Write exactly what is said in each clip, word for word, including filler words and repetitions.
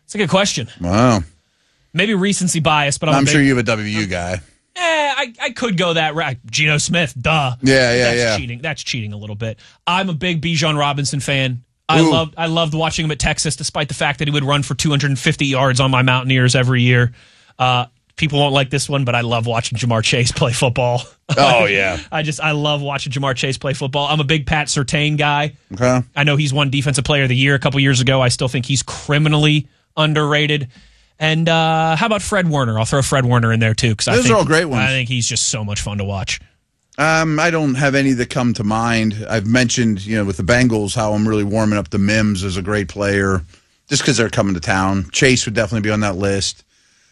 It's a good question. Wow. Maybe recency bias, but I'm, I'm a big, sure you have a W U guy. Eh, I, I could go that route. Geno Smith, duh. Yeah, yeah, That's yeah. cheating. That's cheating a little bit. I'm a big Bijan Robinson fan. I Ooh. loved I loved watching him at Texas, despite the fact that he would run for two hundred fifty yards on my Mountaineers every year. Uh, people won't like this one, but I love watching Jamar Chase play football. Oh, yeah. I just I love watching Jamar Chase play football. I'm a big Pat Surtain guy. Okay. I know he's won Defensive Player of the Year a couple years ago. I still think he's criminally underrated. And uh, how about Fred Warner? I'll throw Fred Warner in there, too. Because I Those think, are all great ones. I think he's just so much fun to watch. Um, I don't have any that come to mind. I've mentioned, you know, with the Bengals, how I'm really warming up to Mims as a great player, just because they're coming to town. Chase would definitely be on that list.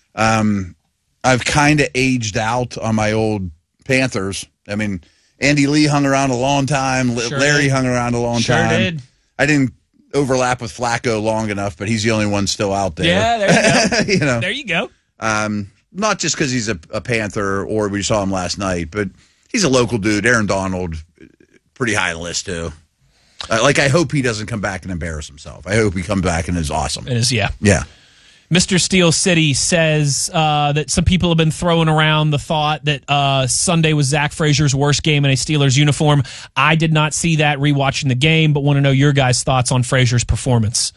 Um, I've kind of aged out on my old Panthers. I mean, Andy Lee hung around a long time. Sure Larry did. hung around a long Sure time. did. I didn't overlap with Flacco long enough, but he's the only one still out there. Yeah, there you go. you know, There you go. um, not just because he's a, a Panther or we saw him last night, but he's a local dude. Aaron Donald, pretty high on the list too. Uh, like, I hope he doesn't come back and embarrass himself. I hope he comes back and is awesome. It is, yeah. Yeah. Mister Steel City says uh, that some people have been throwing around the thought that uh, Sunday was Zach Frazier's worst game in a Steelers uniform. I did not see that rewatching the game, but want to know your guys' thoughts on Frazier's performance.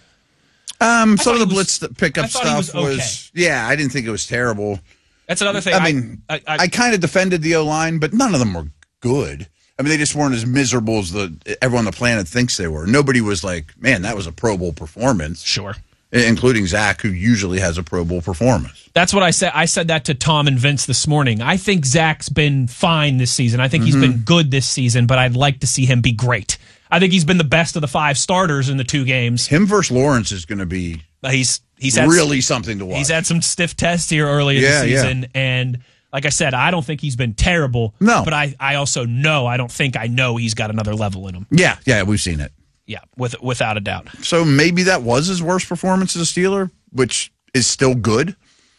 Um, some of the he blitz was- pickup I thought he stuff was was, okay. yeah, I didn't think it was terrible. That's another thing. I mean, I, I, I, I kind of defended the O-line, but none of them were good. I mean, they just weren't as miserable as the everyone on the planet thinks they were. Nobody was like, man, that was a Pro Bowl performance. sure. Including Zach, who usually has a Pro Bowl performance. That's what I said. I said that to Tom and Vince this morning. I think Zach's been fine this season. I think Mm-hmm. he's been good this season, but I'd like to see him be great. I think he's been the best of the five starters in the two games. Him versus Lawrence is going to be He's he's had really something to watch. He's had some stiff tests here early in Yeah, the yeah. season, and like I said, I don't think he's been terrible. No. But I, I also know, I don't think I know he's got another level in him. yeah, yeah, we've seen it. Yeah, with, without a doubt. So maybe that was his worst performance as a Steeler, which is still good.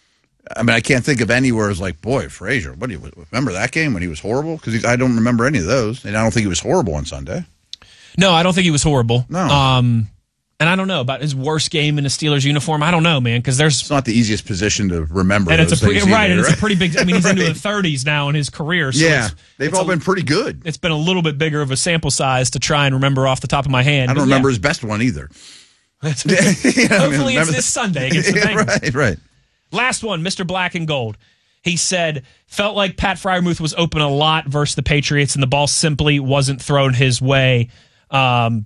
I mean, I can't think of anywhere as like, boy, Frazier, what do you remember that game when he was horrible? Because I don't remember any of those, and I don't think he was horrible on Sunday. No, I don't think he was horrible. No. Um, and I don't know about his worst game in a Steelers uniform. I don't know, man, because there's It's not the easiest position to remember. and it's a those pretty, things right, either, and it's a pretty big. I mean, he's into Right. the thirties now in his career. So yeah, it's, they've it's all a, been pretty good. It's been a little bit bigger of a sample size to try and remember off the top of my hand. I don't but remember yeah. his best one either. Hopefully, Yeah, I mean, remember it's the- this Sunday against the Bengals. right, right. Last one, Mister Black and Gold. He said, felt like Pat Freiermuth was open a lot versus the Patriots, and the ball simply wasn't thrown his way. Um,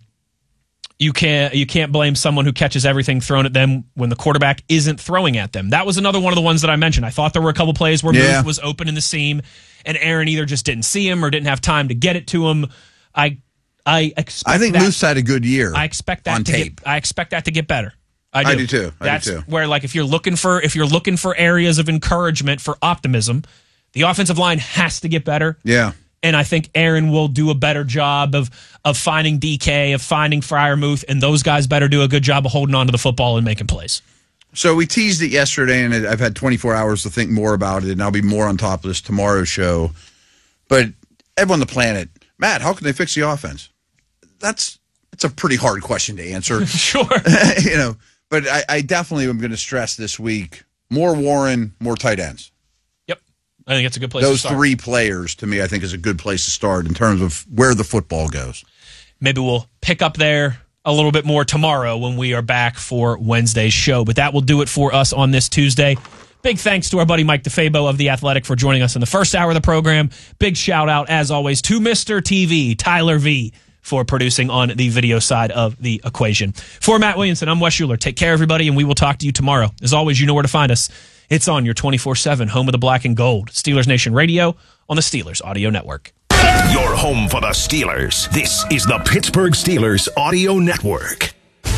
you can't you can't blame someone who catches everything thrown at them when the quarterback isn't throwing at them. That was another one of the ones that I mentioned. I thought there were a couple plays where Yeah. Muth was open in the seam, and Aaron either just didn't see him or didn't have time to get it to him. I I expect I think that, Moose had a good year. I expect that on to tape. get I expect that to get better. I do, I do too. I do That's too. where, like, if you're looking for if you're looking for areas of encouragement for optimism, the offensive line has to get better. Yeah. And I think Aaron will do a better job of of finding D K, of finding Freiermuth, and those guys better do a good job of holding on to the football and making plays. So we teased it yesterday, and I've had twenty-four hours to think more about it, and I'll be more on top of this tomorrow's show. But everyone on the planet, Matt, how can they fix the offense? That's that's a pretty hard question to answer. Sure. you know, but I, I definitely am going to stress this week, more Warren, more tight ends. Yep. I think it's a good place to Those start. three players, to me, I think is a good place to start in terms of where the football goes. Maybe we'll pick up there a little bit more tomorrow when we are back for Wednesday's show. But that will do it for us on this Tuesday. Big thanks to our buddy Mike DeFabo of The Athletic for joining us in the first hour of the program. Big shout out, as always, to Mister T V, Tyler V, for producing on the video side of the equation. For Matt Williamson, I'm Wes Schuler. Take care, everybody, and we will talk to you tomorrow. As always, you know where to find us. It's on your twenty-four seven home of the black and gold. Steelers Nation Radio on the Steelers Audio Network. Your home for the Steelers. This is the Pittsburgh Steelers Audio Network.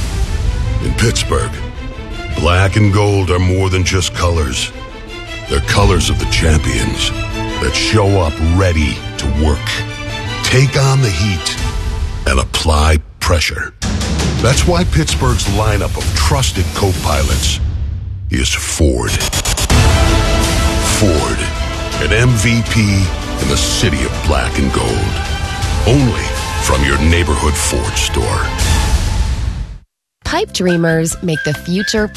In Pittsburgh, black and gold are more than just colors. They're colors of the champions that show up ready to work. Take on the heat and apply pressure. That's why Pittsburgh's lineup of trusted co-pilots is Ford. Ford, an M V P in the city of black and gold. Only from your neighborhood Ford store. Pipe dreamers make the future